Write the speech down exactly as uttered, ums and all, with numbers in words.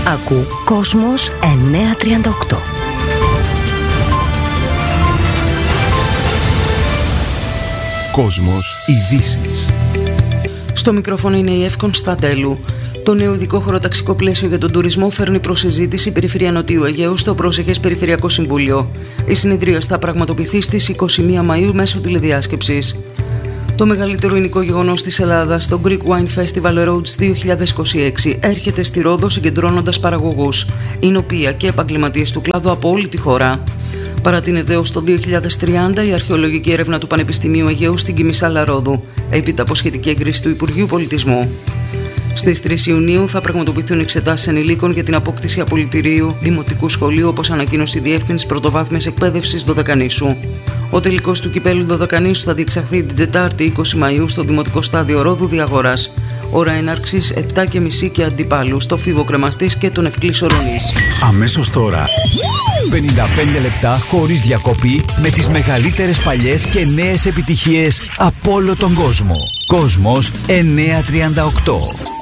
Ακού Κόσμος εννιακόσια τριάντα οκτώ. Κόσμος ειδήσεις. Στο μικρόφωνο είναι η Εύη Κωνσταντέλου. Το νέο ειδικό χωροταξικό πλαίσιο για τον τουρισμό φέρνει προς συζήτηση η Περιφέρεια Νοτιού Αιγαίου στο προσεχές Περιφερειακό Συμβούλιο. Η συνεδρίαση θα πραγματοποιηθεί στις είκοσι μία Μαΐου μέσω τηλεδιάσκεψης. Το μεγαλύτερο εινικό γεγονός της Ελλάδας, το Greek Wine Festival Rhodes δύο χιλιάδες είκοσι έξι, έρχεται στη Ρόδο συγκεντρώνοντας παραγωγούς, εινοπία και επαγγελματίες του κλάδου από όλη τη χώρα. Παρατείνεται ως το δύο χιλιάδες τριάντα η αρχαιολογική έρευνα του Πανεπιστημίου Αιγαίου στην Κιμισάλα Ρόδου, έπειτα από σχετική έγκριση του Υπουργείου Πολιτισμού. Στις τρεις Ιουνίου θα πραγματοποιηθούν εξετάσεις ενηλίκων για την απόκτηση απολυτηρίου δημοτικού σχολείου, όπως ανακοίνωσε η Διεύθυνση Πρωτοβάθμιας Εκπαίδευσης Δωδεκανήσου. Ο τελικός του κυπέλου Δωδεκανήσου θα διεξαχθεί την Τετάρτη είκοσι Μαΐου στο Δημοτικό Στάδιο Ρόδου Διαγοράς. Ώρα έναρξης επτά και μισή και αντιπάλου στο Φίβο Κρεμαστής και τον Ευκλής Ορονής. Αμέσως τώρα πενήντα πέντε λεπτά χωρίς διακοπή με τις μεγαλύτερες παλιές και νέες επιτυχίες από όλο τον κόσμο. Κόσμος εννιακόσια τριάντα οκτώ.